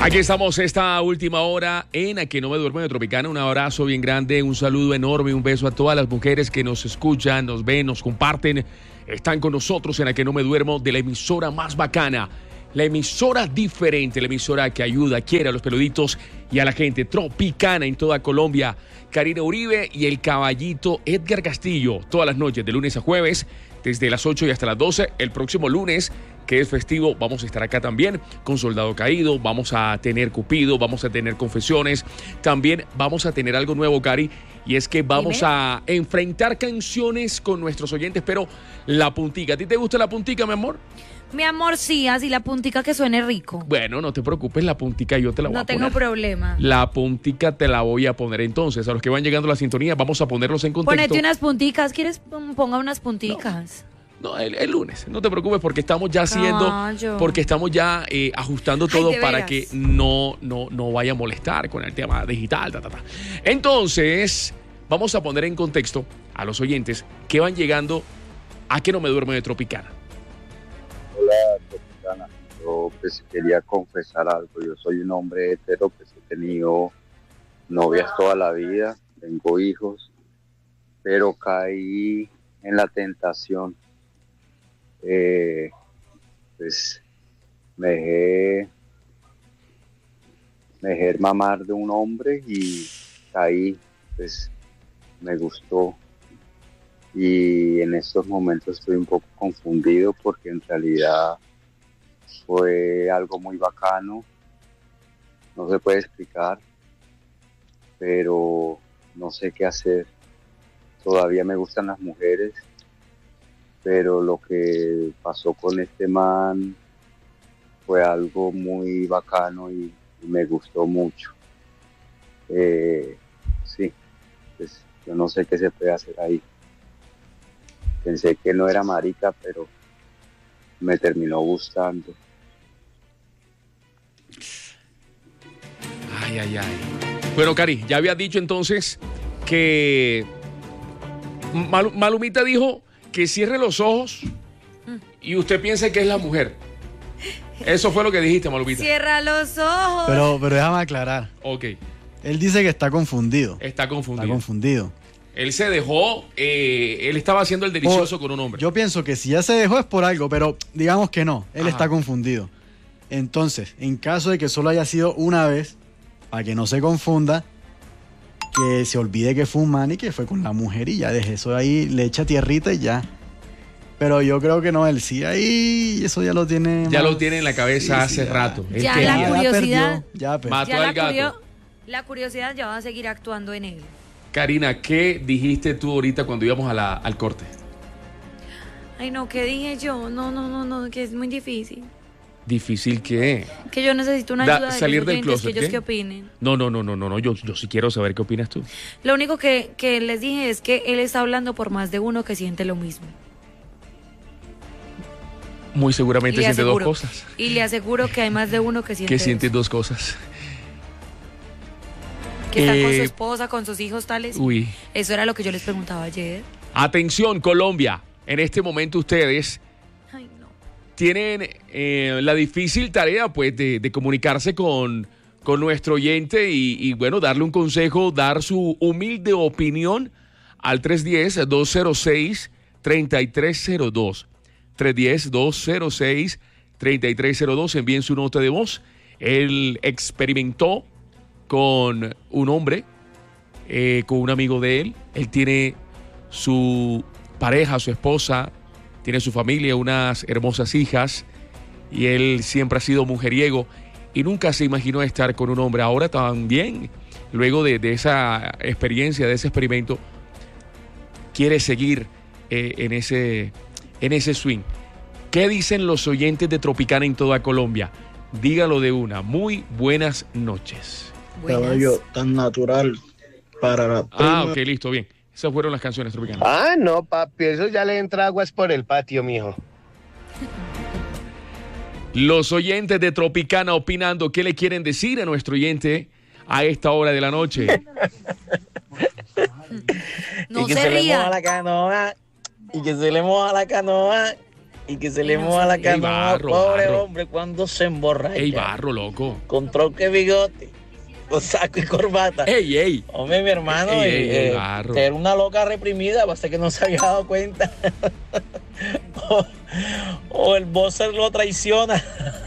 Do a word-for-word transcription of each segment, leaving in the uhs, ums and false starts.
Aquí estamos esta última hora en A Que No Me Duermo de Tropicana. Un abrazo bien grande, un saludo enorme, un beso a todas las mujeres que nos escuchan, nos ven, nos comparten. Están con nosotros en A Que No Me Duermo, de la emisora más bacana, la emisora diferente, la emisora que ayuda, quiere a los peluditos y a la gente. Tropicana en toda Colombia. Karina Uribe y el caballito Edgar Castillo, todas las noches de lunes a jueves, desde las ocho y hasta las doce. El próximo lunes, que es festivo, vamos a estar acá también con Soldado Caído, vamos a tener Cupido, vamos a tener confesiones, también vamos a tener algo nuevo, Cari, y es que vamos Dime. a enfrentar canciones con nuestros oyentes, pero la puntica. ¿A ti te gusta la puntica, mi amor? Mi amor, sí, así la puntica que suene rico. Bueno, no te preocupes, la puntica yo te la voy no a poner. No tengo problema. La puntica te la voy a poner entonces. A los que van llegando a la sintonía, vamos a ponerlos en contexto. Ponete unas punticas, ¿quieres? Ponga unas punticas. No. No, el, el lunes, no te preocupes porque estamos ya haciendo, Cayo. porque estamos ya eh, ajustando todo Ay, para veras. que no, no, no vaya a molestar con el tema digital. Ta, ta, ta. Entonces, vamos a poner en contexto a los oyentes que van llegando a Que No Me Duermo de Tropicana. Hola, Tropicana. Yo pues quería confesar algo. Yo soy un hombre hetero, pues he tenido novias toda la vida, tengo hijos, pero caí en la tentación. Eh, pues me dejé, me dejé mamar de un hombre y caí, pues me gustó. Y en estos momentos estoy un poco confundido porque en realidad fue algo muy bacano, no se puede explicar, pero no sé qué hacer. Todavía me gustan las mujeres, pero lo que pasó con este man fue algo muy bacano y, y me gustó mucho. Eh, sí, pues yo no sé qué se puede hacer ahí. Pensé que no era marica, pero me terminó gustando. Ay, ay, ay. Bueno, Cari, ya había dicho entonces que Mal- Malumita dijo que cierre los ojos y usted piensa que es la mujer. Eso fue lo que dijiste, Malumita. Cierra los ojos. Pero, pero déjame aclarar. Ok. Él dice que está confundido. Está confundido. Está confundido. Él se dejó, eh, él estaba haciendo el delicioso o, con un hombre. Yo pienso que si ya se dejó es por algo, pero digamos que no. Él Ajá. está confundido. Entonces, en caso de que solo haya sido una vez, para que no se confunda, que se olvide que fue un man y que fue con la mujer y ya deje eso ahí, le echa tierrita y ya. Pero yo creo que no, él sí ahí, eso ya lo tiene. Ya más... lo tiene en la cabeza sí, hace sí, rato. Ya, ya la curiosidad. Ya, perdió, ya mató ya al la gato. Curio, la curiosidad ya va a seguir actuando en él. Karina, ¿qué dijiste tú ahorita cuando íbamos a la, al corte? Ay, no, ¿qué dije yo? No, no, no, no, que es muy difícil. ¿Difícil qué? Que yo necesito una Da, ayuda de salir los del oyentes, closet, que ellos ¿qué? qué opinen. No, no, no, no, no, no. Yo, yo sí quiero saber qué opinas tú. Lo único que, que les dije es que él está hablando por más de uno que siente lo mismo. Muy seguramente siente aseguro, dos cosas. Y le aseguro que hay más de uno que siente Que siente eso. dos cosas. Que está eh, con su esposa, con sus hijos, tales. Uy. Eso era lo que yo les preguntaba ayer. Atención, Colombia. En este momento ustedes Ay, no. tienen eh, la difícil tarea, pues, de, de comunicarse con, con nuestro oyente y, y, bueno, darle un consejo, dar su humilde opinión al tres uno cero, dos cero seis, tres tres cero dos. tres uno cero, dos cero seis, tres tres cero dos. Envíen su nota de voz. Él experimentó con un hombre, eh, con un amigo de él. Él tiene su pareja, su esposa, tiene su familia, unas hermosas hijas, y él siempre ha sido mujeriego y nunca se imaginó estar con un hombre. Ahora también, luego de, de esa experiencia, de ese experimento, quiere seguir eh, en ese, en ese swing. ¿Qué dicen los oyentes de Tropicana en toda Colombia? Dígalo de una. Muy buenas noches. Caballo tan natural para la prima. Ah, ok, listo, bien. Esas fueron las canciones tropicanas. Ah, no, papi, eso ya le entra aguas por el patio, mijo. Los oyentes de Tropicana opinando, ¿qué le quieren decir a nuestro oyente a esta hora de la noche? No y que se se le ría. moja la canoa, y que se le moja la canoa, y que se le Ey, no moja la sabía. Ey, canoa, barro, pobre barro. hombre, cuando se emborracha. Ey, barro, loco. Con troque bigote, con saco y corbata. Ey, ey. Hombre, mi hermano, Ey, ey, eh, ey, eh, barro. era una loca reprimida, pasa que no se había dado cuenta. o, o el buzzer lo traiciona.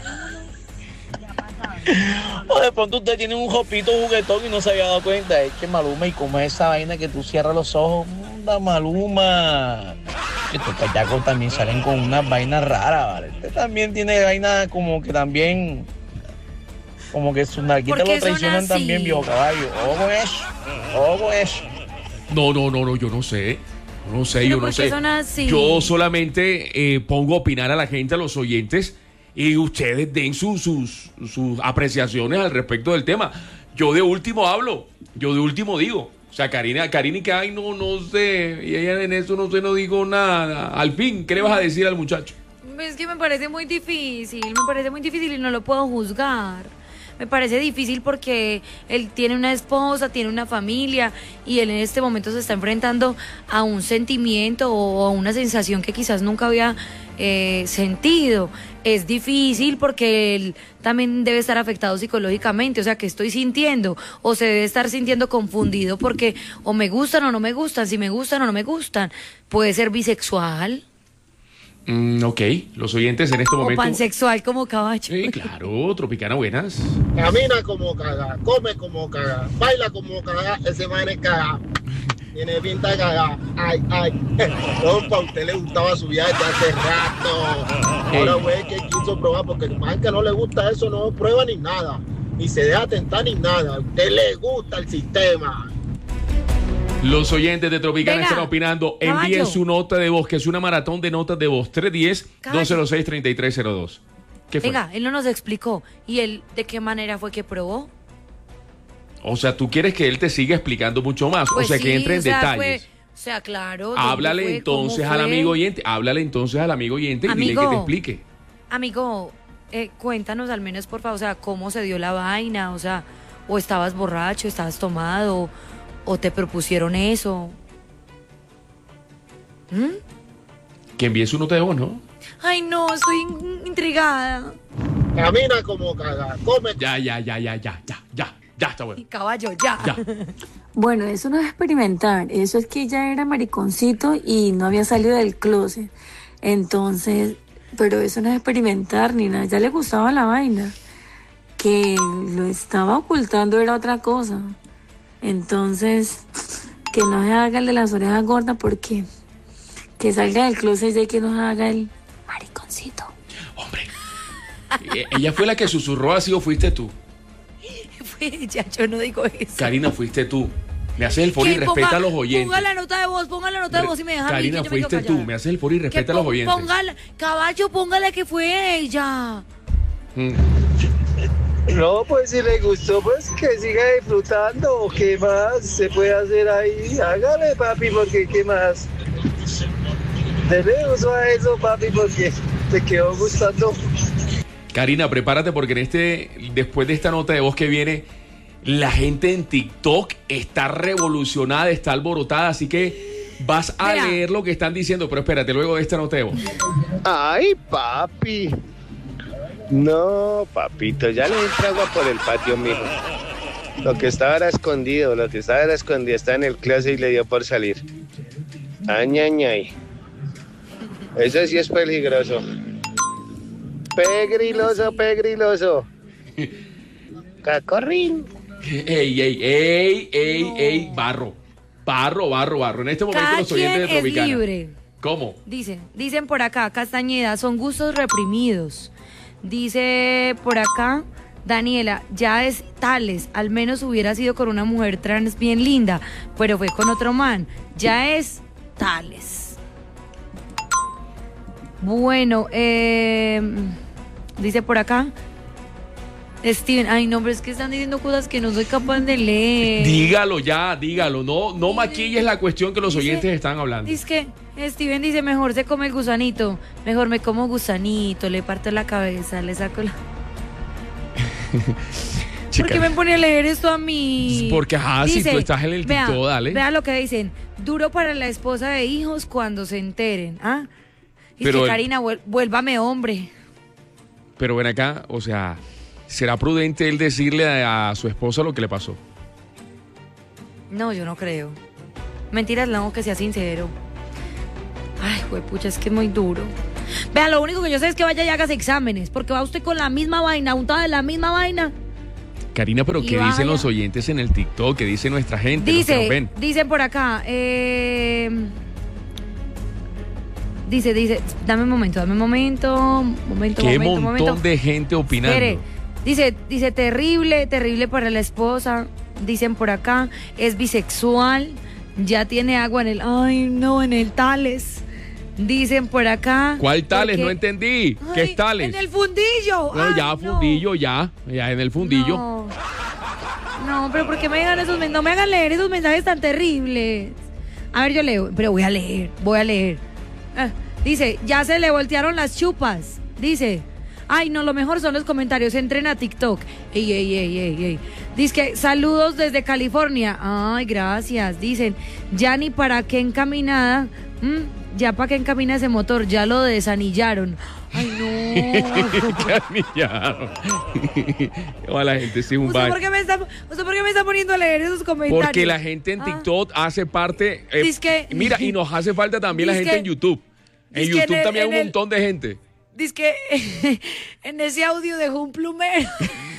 O de pronto usted tiene un jopito juguetón y no se había dado cuenta. Es que Maluma, y como es esa vaina que tú cierras los ojos, anda Maluma. Estos payacos también salen con unas vainas raras, ¿vale? Este también tiene vainas como que también, como que sus narquitas ¿Por qué lo son traicionan así? también, viejo caballo. Ojo con eso, ojo con eso. No, no, no, no, yo no sé. Yo no sé, Pero yo no ¿por qué sé. son así? Yo solamente eh, pongo a opinar a la gente, a los oyentes, y ustedes den sus, sus, sus apreciaciones al respecto del tema. Yo de último hablo, yo de último digo. O sea, Karina, Karina y que, ay, no, no sé, y ella en eso no sé, no digo nada. Al fin, ¿qué le vas a decir al muchacho? Es que me parece muy difícil, me parece muy difícil y no lo puedo juzgar. Me parece difícil porque él tiene una esposa, tiene una familia y él en este momento se está enfrentando a un sentimiento o a una sensación que quizás nunca había eh, sentido. Es difícil porque él también debe estar afectado psicológicamente, o sea, ¿qué estoy sintiendo? O se debe estar sintiendo confundido porque o me gustan o no me gustan, si me gustan o no me gustan. Puede ser bisexual Mm, ok, los oyentes en este o momento. pansexual como caballo. Sí, claro, Tropicana, buenas. Camina como caga, come como caga, baila como caga, ese man es caga. Tiene pinta de caga. Ay, ay. No, pa' usted le gustaba su viaje desde hace rato. Ahora, güey, que quiso probar, porque el man que no le gusta eso no prueba ni nada. Ni se deja tentar ni nada. A usted le gusta el sistema. Los oyentes de Tropicana Venga, están opinando. caballo. Envíen su nota de voz, que es una maratón de notas de voz. tres uno cero, Caballo. dos cero seis, tres tres cero dos. ¿Qué fue? Venga, él no nos explicó. ¿Y él de qué manera fue que probó? O sea, tú quieres que él te siga explicando mucho más. Pues o sea, que sí, entre en o sea, detalles. fue- o sea, claro. ¿dónde Háblale fue? entonces ¿Cómo al fue? amigo oyente. Háblale entonces al amigo oyente y dile Amigo. que te explique. Amigo, eh, cuéntanos al menos, por favor, o sea, cómo se dio la vaina, o sea, o estabas borracho, estabas tomado, o te propusieron eso. ¿Mm? Que envíe su nota de voz, ¿no? Ay, no, estoy in- intrigada. Camina como caga, come. Ya, ya, ya, ya, ya, ya, ya. Ya está bueno. Caballo, ya. Ya. Bueno, eso no es experimentar, eso es que ella era mariconcito y no había salido del closet. Entonces, pero eso no es experimentar ni nada, ya le gustaba la vaina. Que lo estaba ocultando era otra cosa. Entonces, que no se haga el de las orejas gordas porque que salga del closet y que no haga el mariconcito. Hombre. Eh, ¿Ella fue la que susurró así o fuiste tú? Fue ella, yo no digo eso. Karina, fuiste tú. Me haces el foro y Que respeta ponga- a los oyentes. Ponga la nota de voz, ponga la nota de voz y me deja a mí, Karina, que yo me quedo fuiste tú. callada. Me haces el foro y Que respeta a los pon- oyentes. Póngala, caballo, póngale que fue ella. Mm. No, pues si le gustó, pues que siga disfrutando. ¿Qué más se puede hacer ahí? Hágale, papi, porque ¿qué más? Dele uso a eso, papi, porque te quedó gustando. Karina, prepárate porque en este, después de esta nota de voz que viene, la gente en TikTok está revolucionada, está alborotada, así que vas a Mira. leer lo que están diciendo, pero espérate, luego de esta nota de voz. Ay, papi. No, papito, ya le entra agua por el patio, mijo. Lo que estaba era escondido, lo que estaba era escondido, está en el closet y le dio por salir. Ay, ay, ay. Eso sí es peligroso. Pegriloso, pegriloso. Cacorrín. Ey, ey, ey, ey, ey, barro. Barro, barro, barro. En este momento Cada los oyentes quien de es Tropicana. libre. ¿Cómo? Dicen, dicen por acá, Castañeda, son gustos reprimidos. Dice por acá, Daniela, ya es tales, al menos hubiera sido con una mujer trans bien linda, pero fue con otro man. Ya es tales. Bueno, eh, dice por acá, Steven, ay no, pero es que están diciendo cosas que no soy capaz de leer. Dígalo ya, dígalo. No, no maquilles la cuestión que los Dice- oyentes están hablando. Dice que Steven dice, mejor se come el gusanito, mejor me como gusanito, le parto la cabeza, le saco la... Chica, ¿Por qué me pone a leer esto a mí? Porque, ajá, si tú estás en el vea, TikTok, dale. Vea lo que dicen, duro para la esposa de hijos cuando se enteren, ¿ah? Y Pero que el- Karina, vuel- vuélvame hombre. Pero ven acá, o sea, ¿será prudente él decirle a, a su esposa lo que le pasó? No, yo no creo. Mentiras, no, que sea sincero. Ay, pucha, es que es muy duro. Vea, lo único que yo sé es que vaya y hagas exámenes, porque va usted con la misma vaina, untada de la misma vaina. Karina, pero Y ¿qué vaya. dicen los oyentes en el TikTok? ¿Qué dice nuestra gente? los que nos Dice, ven? dicen por acá, eh, dice, dice, dame un momento, dame un momento, momento, Qué momento, montón momento. de gente opinando. Espere, dice, dice, terrible, terrible para la esposa. Dicen por acá, es bisexual, ya tiene agua en el, ay, no, en el Tales. Dicen por acá. ¿Cuál Tales? porque- No entendí. ¿Qué Ay, es Tales? En el fundillo. Bueno, Ay, ya no. fundillo, ya. Ya en el fundillo. No. No, pero ¿por qué me digan esos men- no me hagan leer esos mensajes tan terribles? A ver, yo leo, pero voy a leer, voy a leer. Ah, dice, ya se le voltearon las chupas. Dice, ay, no, lo mejor son los comentarios. Entren a TikTok. Ey, ey, ey, ey, ey. Dice que saludos desde California. Ay, gracias. Dicen, ya ni para qué encaminada. Mm, ya para qué encamina ese motor, ya lo desanillaron. Ay, no. Qué anillaron. O la gente sí es un ¿Usted baño. por, qué me está, ¿Usted por qué me está poniendo a leer esos comentarios? Porque la gente en Ah. TikTok hace parte. eh, Dizque- mira, y nos hace falta también la Dizque- gente en YouTube. En dizque en YouTube el- también hay en un el- montón de gente. Dice que en ese audio dejó un plumero.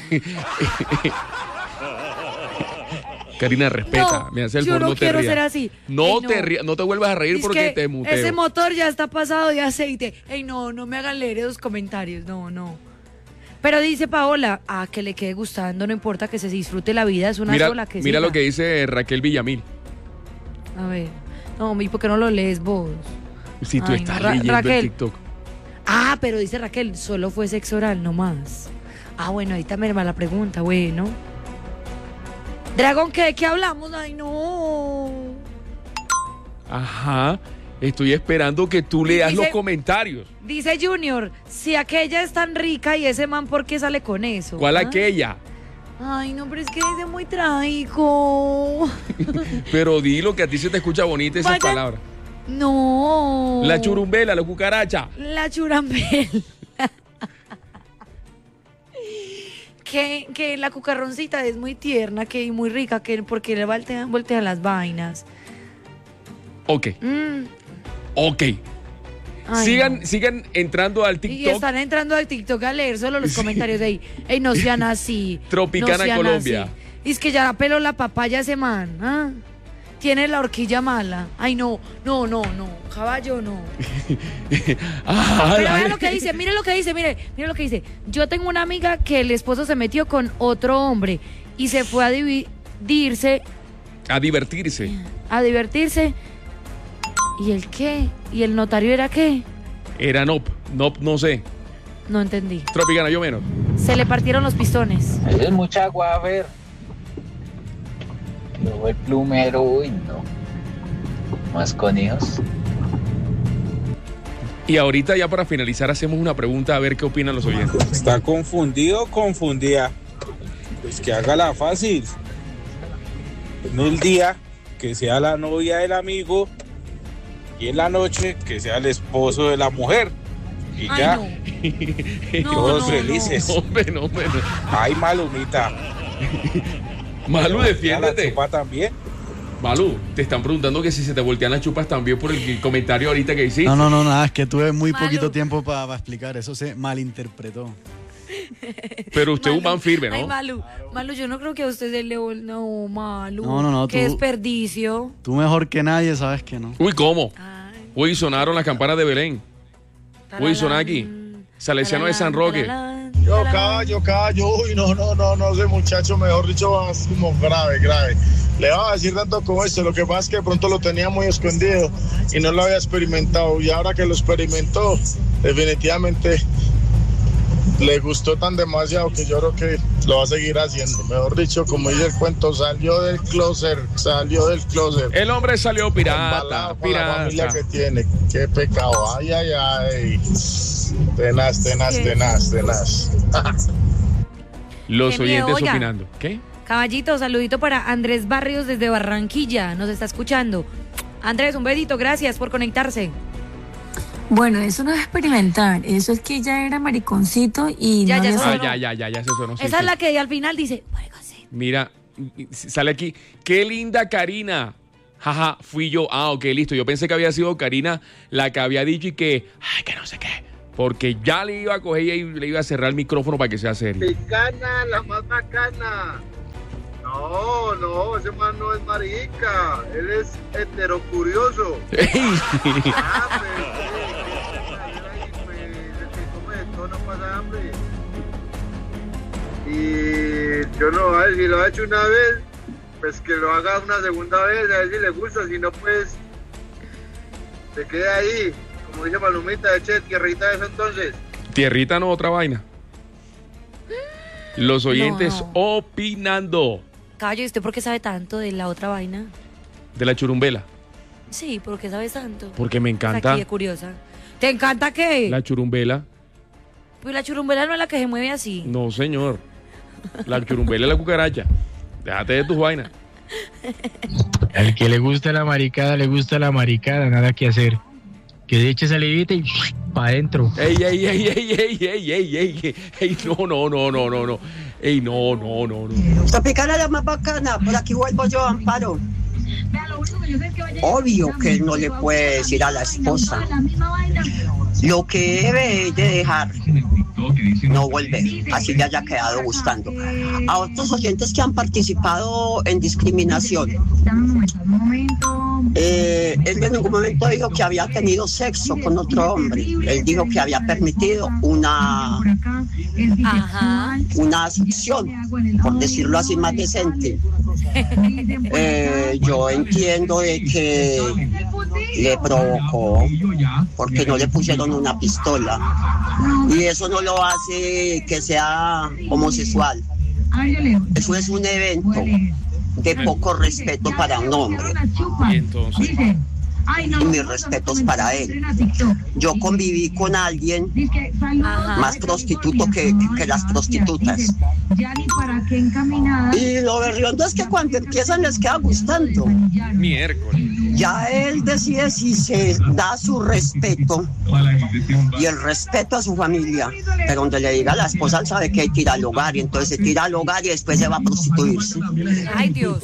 Karina, respeta. No, me hace el yo favor, no no te quiero rías. ser así. No, Ay, no. te rías, no te vuelvas a reír Dice porque que te muteo. ese motor ya está pasado de aceite. Ey, no, no me hagan leer esos comentarios. No, no. Pero dice Paola, ah, que le quede gustando, no importa que se disfrute la vida, es una mira sola que mira siga. lo que dice Raquel Villamil. A ver. No, ¿y por qué no lo lees vos? Si tú Ay, no, estás Ra- leyendo Raquel. el TikTok. Ah, pero dice Raquel, solo fue sexo oral, no más. Ah, bueno, ahí también va la pregunta, bueno. Dragón, ¿qué, ¿de qué hablamos? Ay, no. Ajá. Estoy esperando que tú leas Dice- los comentarios. Dice Junior, si aquella es tan rica y ese man, ¿por qué sale con eso? ¿Cuál ¿Ah? aquella? Ay, no, pero es que dice muy trágico. Pero di lo que a ti se te escucha bonita esas Vayan- palabras. No. La churumbela, la cucaracha. La churambel. que, que la cucarroncita es muy tierna, que y muy rica, que porque le voltean, voltean las vainas. Ok, Mm, ok. ay, sigan, no. sigan entrando al Y TikTok. están entrando al TikTok a leer solo los Sí. comentarios de ahí. Ey, no sean así. Tropicana no sean Colombia. así. Y es que ya peló la papaya ese man. ¿Ah? Tiene la horquilla mala. Ay, no, no, no, no. Caballo, no. Ah, Pero la- vea lo que dice, mire lo que dice, mire, mire lo que dice. Yo tengo una amiga que el esposo se metió con otro hombre y se fue a dividirse, A divertirse. a divertirse. ¿Y el qué? ¿Y el notario era qué? Era no, no, no sé. No entendí. Tropicana, yo menos. Se le partieron los pistones. Es mucha agua, a ver. Luego el plumero, uy, no. Más con hijos. Y ahorita ya para finalizar hacemos una pregunta a ver qué opinan los oyentes. Está confundido o confundida. Pues que hágala fácil. En el día que sea la novia del amigo y en la noche que sea el esposo de la mujer. Y Ay, ya, no. No, todos no, felices. Hombre, no, hombre, no. Ay, Malumita. Malu, La defiéndete. chupa también. Malu, te están preguntando que si se te voltean las chupas también por el comentario ahorita que hiciste. No, no, no, nada, es que tuve muy Malu. poquito tiempo para explicar, eso se malinterpretó. Pero usted es un Malu. man firme, Ay, ¿no? Malu, Malu, yo no creo que a usted le... No, Malu. No, no, no, Qué tú- desperdicio. Tú mejor que nadie sabes que no. Uy, ¿cómo? Ay, Uy, sonaron las campanas de Belén. Uy, son aquí. Salesiano de San Roque. taralán, Yo taralán. caballo, caballo, uy, no, no, no, no, ese muchacho, mejor dicho, va como grave, grave. Le va a decir tanto como esto, lo que pasa es que de pronto lo tenía muy escondido y no lo había experimentado. Y ahora que lo experimentó, definitivamente le gustó tan demasiado que yo creo que lo va a seguir haciendo. Mejor dicho, como dice el cuento, salió del closet, salió del closet. El hombre salió pirata, Embalado con la familia pirata. que tiene. Qué pecado. Ay, ay, ay. Tenaz, tenaz, tenaz, tenaz. Los Qué miedo, oyentes oiga. opinando. ¿Qué? Caballito, saludito para Andrés Barrios desde Barranquilla. Nos está escuchando. Andrés, un besito, gracias por conectarse. Bueno, eso no es experimentar, eso es que ya era mariconcito y Ya, no ya había sonó. Ah, ya, ya, ya, ya se sonó. sí, Esa sí. es la que al final dice, "Mariconcito". Mira, sale aquí. Qué linda Karina. Jaja, fui yo. Ah, ok, listo. Yo pensé que había sido Karina la que había dicho y que, ay, que no sé qué. Porque ya le iba a coger y le iba a cerrar el micrófono para que sea serio. Bacana, la más bacana. No, no, ese man no es marica. Él es heterocurioso. Ah, pero sí, pues, el que come de todo no pasa hambre. Y yo no, a ver, si lo ha hecho una vez, pues que lo haga una segunda vez, a ver si le gusta, si no, pues se queda ahí, como dice Palomita, eche tierrita de eso entonces. Tierrita no, otra vaina. Los oyentes No, no. opinando Caballo, ¿y usted por qué sabe tanto de la otra vaina? de la churumbela. Sí, ¿por qué sabes tanto? Porque me encanta Aquí de curiosa. ¿Te encanta qué? la churumbela. Pues la churumbela no es la que se mueve así. No, señor. La churumbela es la cucaracha. Déjate de tus vainas. Al que le gusta la maricada, le gusta la maricada, nada que hacer. Que se eche salivita y para adentro. Ey, ey, ey, ey, ey, ey, ey, ey, ey, no, no, no, no, no, no. Ey, no, no, no, no. Tropicana la más bacana, por aquí vuelvo yo, Amparo. Obvio que él no le puede decir a la esposa lo que debe de dejar, no volver, así le haya quedado gustando. A otros oyentes que han participado en discriminación, eh, él en ningún momento dijo que había tenido sexo con otro hombre, él dijo que había permitido una, una succión, por decirlo así más decente. Eh, yo entiendo de que le provocó porque no le pusieron una pistola y eso no lo hace que sea homosexual. Eso es un evento de poco respeto para un hombre. Y entonces, Y mis respetos para él. Yo conviví con alguien más prostituto que, que, que las prostitutas. Y lo berriondo es que cuando empiezan les queda gustando. miércoles. Ya él decide si se da su respeto y el respeto a su familia. Pero donde le diga a la esposa, él sabe que hay que ir al hogar y entonces se tira al hogar y después se va a prostituirse. Ay, Dios.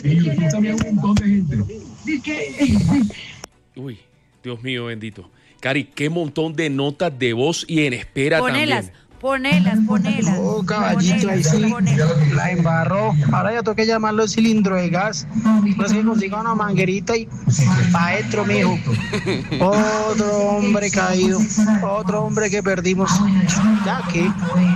Uy, Dios mío bendito. Cari, qué montón de notas de voz y en espera Ponelas, también. ponelas, ponelas. Oh, caballito, ahí sí, la embarró. Ahora ya toca llamarlo cilindro de gas. No es que consiga una manguerita y pa' adentro, mijo. Otro hombre caído, otro hombre que perdimos. Ya que...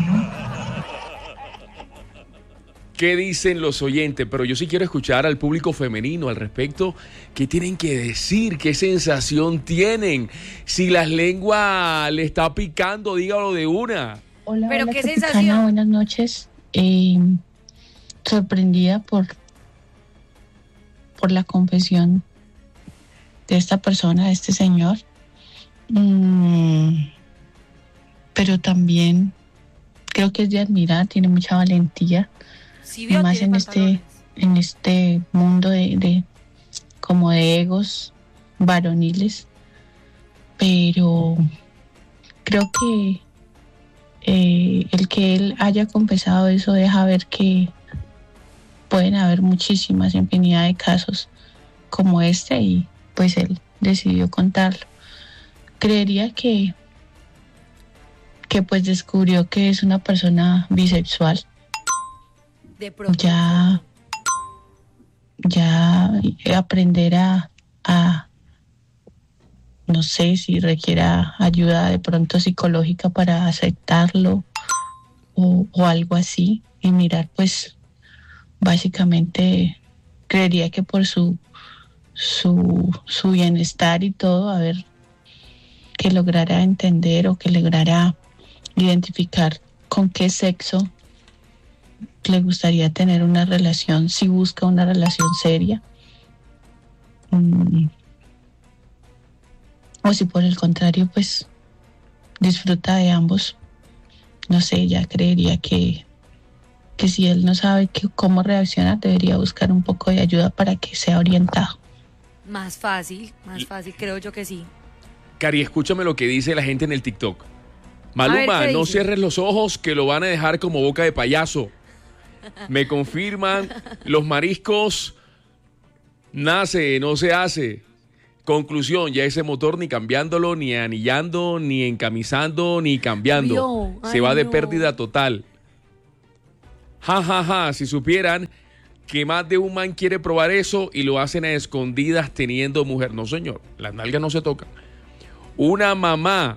¿Qué dicen los oyentes? Pero yo sí quiero escuchar al público femenino al respecto. ¿Qué tienen que decir? ¿Qué sensación tienen? Si las lenguas le está picando, dígalo de una. Hola, Pero hola, qué Tropicana, sensación. buenas noches. Eh, sorprendida por, por la confesión de esta persona, de este señor. Mm, pero también creo que es de admirar, tiene mucha valentía. Sí, Y vio, más tiene en este, en este mundo de, de como de egos varoniles. Pero creo que eh, el que él haya confesado eso deja ver que pueden haber muchísimas infinidad de casos como este y pues él decidió contarlo. Creería que que pues descubrió que es una persona bisexual. De pronto. Ya ya aprender a, a no sé si requiera ayuda de pronto psicológica para aceptarlo o, o algo así y mirar pues básicamente creería que por su su su bienestar y todo, a ver que lograra entender o que lograra identificar con qué sexo le gustaría tener una relación, si busca una relación seria. Mm. O si por el contrario, pues disfruta de ambos. No sé, ya creería que, que si él no sabe que, cómo reaccionar, debería buscar un poco de ayuda para que sea orientado. Más fácil, más fácil, creo yo que sí. Cari, escúchame lo que dice la gente en el TikTok. Maluma, A ver, ¿qué no dice? cierres los ojos que lo van a dejar como boca de payaso. Me confirman, los mariscos nace, no se hace. Conclusión, ya ese motor ni cambiándolo, ni anillando, ni encamisando, ni cambiando. Vio, Se ay, va de no. pérdida total. Ja, ja, ja, si supieran que más de un man quiere probar eso y lo hacen a escondidas teniendo mujer. No, señor, las nalgas no se tocan. Una mamá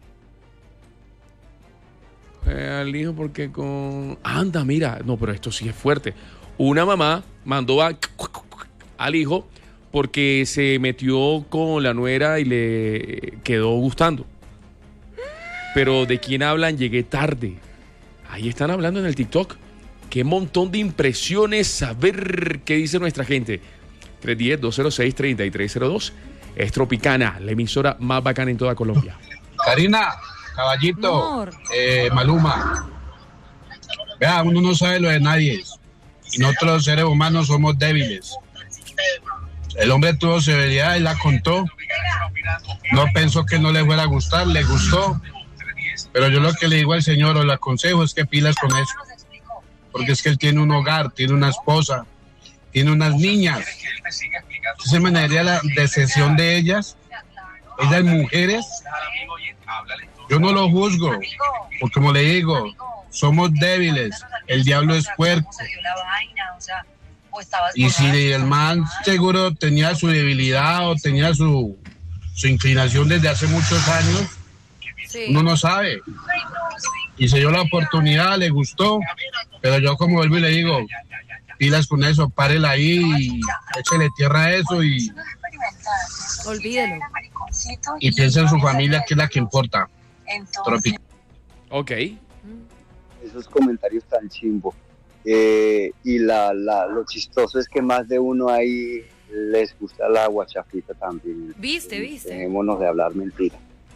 eh, al hijo porque con... Anda, mira, no, pero esto sí es fuerte. Una mamá mandó a... al hijo porque se metió con la nuera y le quedó gustando. Pero ¿de quién hablan? Llegué tarde. Ahí están hablando en el TikTok. Qué montón de impresiones. A ver qué dice nuestra gente. tres uno cero, dos cero seis, tres tres cero dos. Es Tropicana, la emisora más bacana en toda Colombia. Karina, caballito, eh, Maluma. Vea, uno no sabe lo de nadie. Y nosotros los seres humanos somos débiles. El hombre tuvo severidad y la contó. No pensó que no le fuera a gustar, le gustó. Pero yo lo que le digo al señor o le aconsejo es que pilas con eso. Porque es que él tiene un hogar, tiene una esposa, tiene unas niñas. Se manejaría la decisión de ellas. Ellas mujeres, yo no lo juzgo. Porque como le digo, somos débiles. El diablo es fuerte. Y si el man seguro tenía su debilidad o tenía su, su inclinación desde hace muchos años, sí. Uno no sabe. Y se dio la oportunidad, le gustó, pero yo como vuelvo y le digo, pilas con eso, párela ahí y échele tierra a eso y, Olvídelo. y piensa en su familia, que es la que importa. Tropic. Ok. Esos comentarios tan chimbo. Eh, y la, la, lo chistoso es que más de uno ahí les gusta la guachafita también. Viste, viste. Dejémonos de hablar mentiras.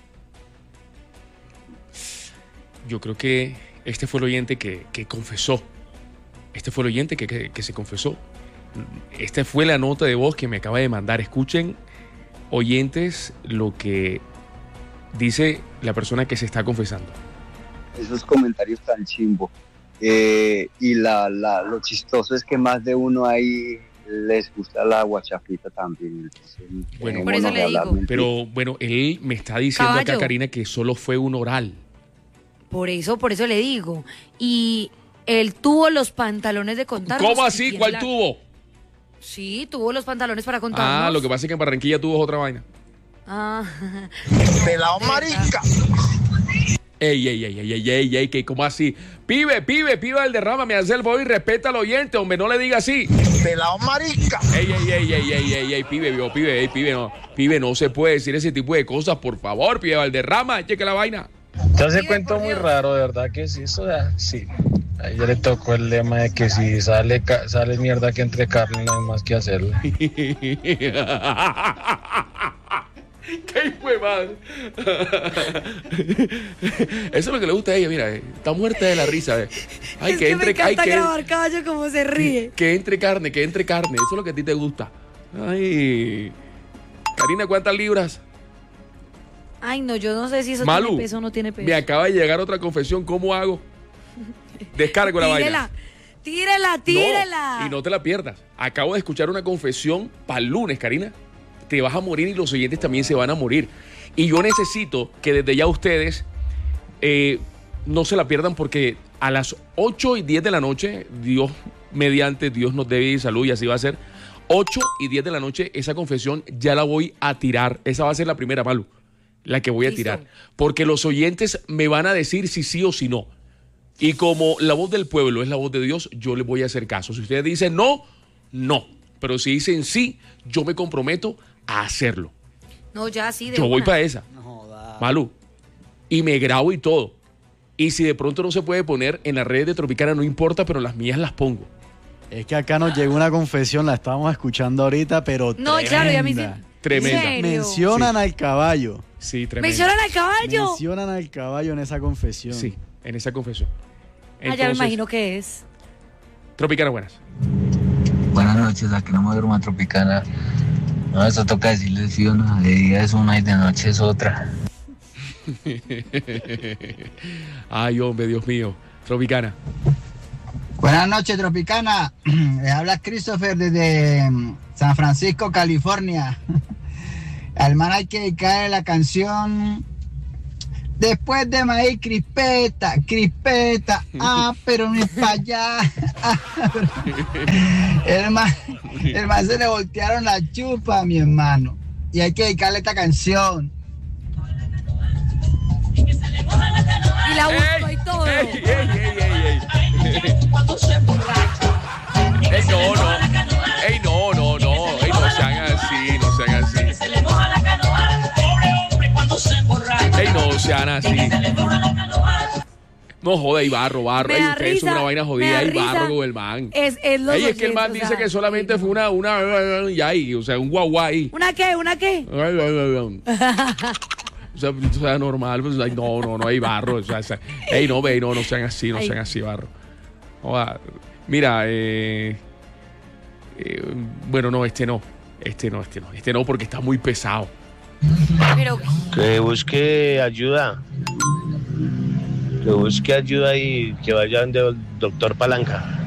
Yo creo que este fue el oyente que, que confesó. Este fue el oyente que, que, que se confesó. Esta fue la nota de voz que me acaba de mandar. Escuchen, oyentes, lo que dice la persona que se está confesando. Esos comentarios tan chimbo. Eh, y la, la, lo chistoso es que más de uno ahí les gusta la guachafita también. Entonces, bueno, por eso le digo. Pero bueno, él me está diciendo Caballo. acá, Karina, que solo fue un oral. Por eso, por eso le digo. Y él tuvo los pantalones de contarnos. ¿Cómo y así? tiene ¿Cuál la- tuvo? Sí, tuvo los pantalones para contarnos. Ah, lo que pasa es que en Barranquilla tuvo otra vaina. Ah. Pelao marica. Ey, ey, ey, ey, ey, ey, ey, que ¿cómo así? Pibe, pibe, pibe del derrama, me hace el boy y respeta al oyente, hombre, no le diga así. Pelao marica. Ey, ey, ey, ey, ey, ey, ey, pibe, vio, pibe, ey, pibe, no, pibe, no se puede decir ese tipo de cosas, por favor, pibe Valderrama, cheque la vaina. Yo se cuento muy raro, de verdad que sí, eso ya, sí. A ella le tocó el lema de que si sale, ca- sale mierda que entre carne, no hay más que hacerlo. ¡Qué hijo de madre! Eso es lo que le gusta a ella, mira, eh, está muerta de la risa. eh. Ay, es que, que entre, me encanta ay, que, grabar caballo como se ríe. que entre carne, que entre carne, eso es lo que a ti te gusta. Ay, Karina, ¿cuántas libras? Ay, no, yo no sé si eso Malu, tiene peso o no tiene peso. me acaba de llegar otra confesión, ¿cómo hago? Descargo la vaina. Tírela, tírela, tírela. No, y no te la pierdas. Acabo de escuchar una confesión para el lunes, Karina. Te vas a morir y los oyentes también se van a morir. Y yo necesito que desde ya ustedes eh, no se la pierdan porque a las ocho y diez de la noche, Dios mediante, Dios nos dé vida y salud y así va a ser. ocho y diez de la noche, esa confesión ya la voy a tirar. Esa va a ser la primera, Malu, la que voy a Listo. tirar. Porque los oyentes me van a decir si sí o si no. Y como la voz del pueblo es la voz de Dios, yo les voy a hacer caso. Si ustedes dicen no, no. Pero si dicen sí, yo me comprometo a hacerlo. No, ya sí, de Yo voy una. para esa. Malu. Y me grabo y todo. Y si de pronto no se puede poner en las redes de Tropicana, no importa, pero las mías las pongo. Es que acá nos llegó una confesión, la estábamos escuchando ahorita, pero No, tremenda. claro, ya me hice- Tremenda. ¿En serio? Mencionan Sí. al caballo. Sí, tremenda. ¿Mencionan al caballo? Mencionan al caballo en esa confesión. Sí, en esa confesión. Ah, ya me Entonces, imagino que es. Tropicana, buenas. Buenas noches, aquí no me Tropicana. No, eso toca decirle sí o no. De día es una y de noche es otra. Ay, hombre, Dios mío. Tropicana. Buenas noches, Tropicana. Le habla Christopher desde San Francisco, California. Al man hay que dedicarle la canción Después de maíz, crispeta, crispeta. Ah, pero no es para allá. Ah, pero... el, man, el man se le voltearon la chupa, mi hermano. Y hay que dedicarle esta canción. Y la busco y todo. Ey, ey, ey, ey, ey. Ey, no, no. Ey, no, no, no. Ey, no sean así, no sean así. Ey, no sean así. No joda, y barro, barro. Ey, ustedes son una vaina jodida, y barro con el man. Es, es, los Ey, es que el man oyentes, dice o sea, que solamente fue una, una, y ahí, o sea, un guagua ahí. ¿Una qué? ¿Una qué? O sea, o sea, normal, pues, ay, no, no, no hay barro. O sea, o sea, ey, no, ve, no, no sean así, no Ay. sean así, barro. Joda, mira, eh, eh, bueno, no, este no, este no, este no, este no, porque está muy pesado. Pero Que busque ayuda. Que busque ayuda y que vaya donde el doctor Palanca.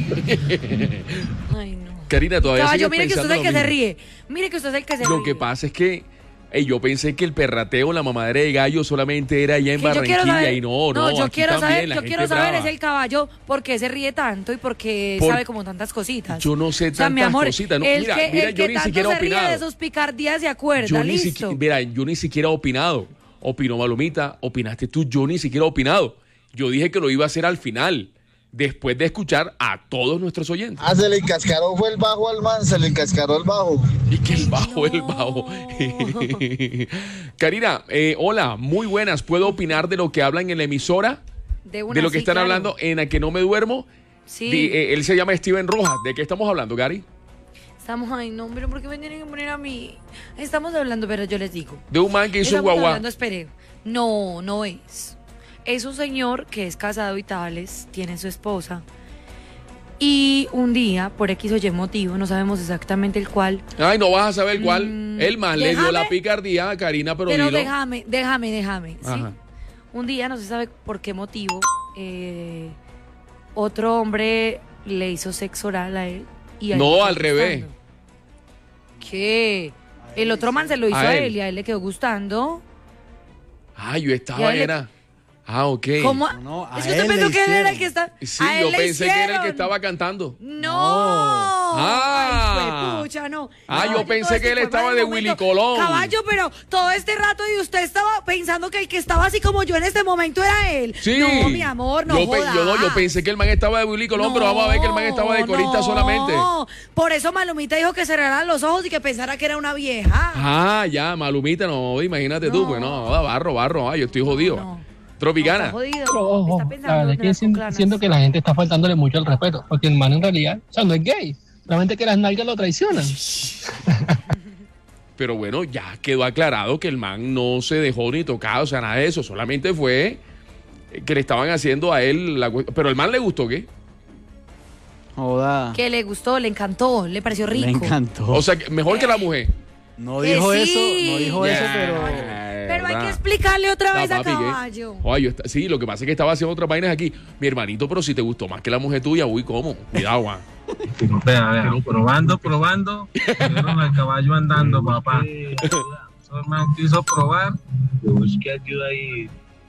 Ay, no. Karina, todavía Caballo, sigues mire que usted es pensando el que lo se mismo. ríe. Mire que usted es el que se Lo ríe. que pasa es que ey, yo pensé que el perrateo, la mamadera de gallo solamente era allá en Que yo quiero Barranquilla saber- y no, no, yo aquí quiero también saber, la yo gente quiero saber brava. es el caballo por qué se ríe tanto y por qué Por- sabe como tantas cositas. Yo no sé O sea, tantas mi amor, cositas. No, el mira, que, mira, el yo que ni tanto siquiera he se ríe opinado. de sus picardías se acuerda, Yo ni listo. siquiera, mira, yo ni siquiera he opinado. Opinó Malumita, opinaste tú, yo ni siquiera he opinado. Yo dije que lo iba a hacer al final, después de escuchar a todos nuestros oyentes. Ah, se le encascaró, fue el bajo al man, se le encascaró el bajo. Y que el bajo, el bajo. Karina, eh, hola, muy buenas. ¿Puedo opinar de lo que hablan en la emisora? De, una, De lo que sí, están claro. hablando en A Que No Me Duermo. Sí. Di- eh, él se llama Steven Rojas. ¿De qué estamos hablando, Gary? Estamos, ay, no, pero ¿por qué me tienen que poner a mí? Estamos hablando, pero yo les digo. De un man que hizo un Estamos guagua. hablando, espere. No, no es. Es un señor que es casado y tales, tiene su esposa. Y un día, por X o Y motivo, no sabemos exactamente el cual. Ay, no vas a saber cuál. Mm, el man le dio déjame- la picardía a Karina, pero, Pero dilo. déjame, déjame, déjame. ¿sí? Ajá. Un día, no se sabe por qué motivo, eh, otro hombre le hizo sexo oral a él. Y a él le No, quedó al revés. gustando. ¿Qué? El otro man se lo hizo A a él. él y a él le quedó gustando. Ah, yo Y estaba, a él le- era. Ah, ok. ¿Cómo? No, a es que usted él pensó le que él era el hicieron. que está. Sí, a él yo le pensé que era el que hicieron. estaba cantando. No. Ah. Ay, pucha, no. Ah, yo Caballo, pensé todo que él este fue estaba mal de momento. Willy Colón. Caballo, pero todo este rato y usted estaba pensando que el que estaba así como yo en este momento era él. Sí. No, mi amor, no yo, pe- jodas. yo no, yo pensé que el man estaba de Willy Colón, pero vamos a ver que el man estaba de corista no. solamente. Por eso Malumita dijo que cerraran los ojos y que pensara que era una vieja. Ah, ya, Malumita, no, imagínate tú, pues no, barro, barro, ah, yo estoy jodido. Tropicana. Jodido. Pero ojo, Está la pensando verdad es en que las siento, conclanas. siento que la gente está faltándole mucho el respeto, porque el man en realidad, o sea, no es gay, solamente que las nalgas lo traicionan. Pero bueno, ya quedó aclarado que el man no se dejó ni tocado, o sea, nada de eso, solamente fue que le estaban haciendo a él la cu- pero el man le gustó, ¿qué? Joda. Que le gustó, le encantó, le pareció rico. Le encantó. O sea, que mejor que la mujer. No Que dijo sí. eso, no dijo eso, pero. Pero hay que explicarle otra La vez a papi, ¿qué? Caballo. Oye, yo está- sí, lo que pasa es que estaba haciendo otras vainas aquí. Mi hermanito, pero si te gustó más que la mujer tuya, uy, ¿cómo? Cuidado, ah. Vea, vea, probando, probando, vieron al caballo andando, papá. El man quiso probar. Que busque ayuda y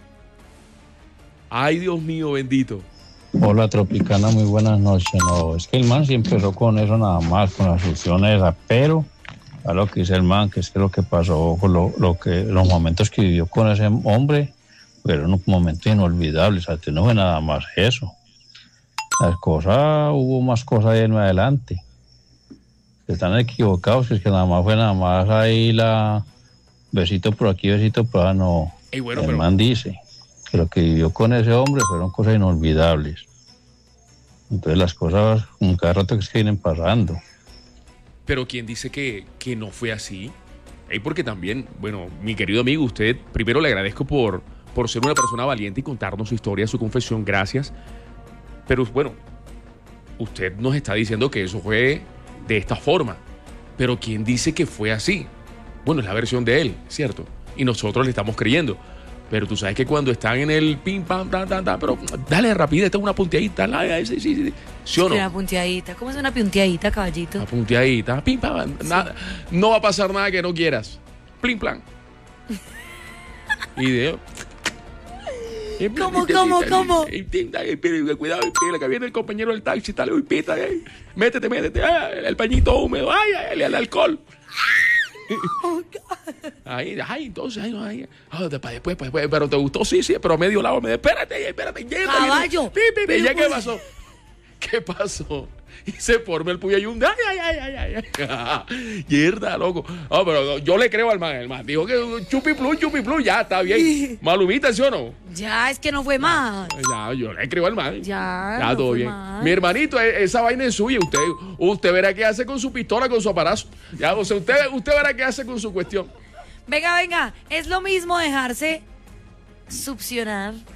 Ay, Dios mío, bendito. Hola Tropicana, muy buenas noches. No, es que el man sí empezó con eso nada más, con la succión esa, pero a lo que dice el man, que es que lo que pasó, con lo, lo que, los momentos que vivió con ese hombre, fueron unos momentos inolvidables, o sea, no fue nada más eso. Las cosas, hubo más cosas ahí en adelante. Están equivocados, que es que nada más fue nada más ahí la besito por aquí, besito por allá, no. Ey, bueno, el pero- man dice que lo que vivió con ese hombre fueron cosas inolvidables. Entonces las cosas, un cada rato que es que vienen pasando. Pero ¿quién dice que, que no fue así? Ey, porque también, bueno, mi querido amigo, usted, primero le agradezco por, por ser una persona valiente y contarnos su historia, su confesión, gracias. Pero bueno, usted nos está diciendo que eso fue de esta forma. Pero ¿quién dice que fue así? Bueno, es la versión de él, ¿cierto? Y nosotros le estamos creyendo. Pero tú sabes que cuando están en el pim, pam, tan, tan, tan, pero dale rapidez, esta es una punteadita, dale, sí, sí, sí. ¿Sí o no? Una punteadita. ¿Cómo es una punteadita, caballito? Una punteadita, pim, pam, nada, no va a pasar nada que no quieras. Plim, plan. Y de... ¿Cómo, cómo, cómo? Cuidado, que viene el compañero del taxi, dale, uy, pita, eh. Métete, métete, eh, el pañito húmedo, ay, ay, el alcohol. Oh, ahí, ay, entonces, ay, no, ay, oh, después, después, después, pero te gustó, sí, sí, pero medio lado, me espérate, espérate, ya, caballo, pi, pi, pi, ya, ¿qué pasó? ¿Qué pasó? Y se forma el puyayún, ay, ay, ay, ay, ay, mierda, loco. Oh, pero yo le creo al man, el man dijo que chupi plus, chupi plus, ya, está bien. Malumita, ¿sí o no? Ya, es que no fue más. Ya, yo le creo al man. Ya, ya no todo fue bien. mal. Mi hermanito, esa vaina es suya. Usted, usted verá qué hace con su pistola, con su aparato. Ya, o sea, usted, usted verá qué hace con su cuestión. Venga, venga, es lo mismo dejarse succionar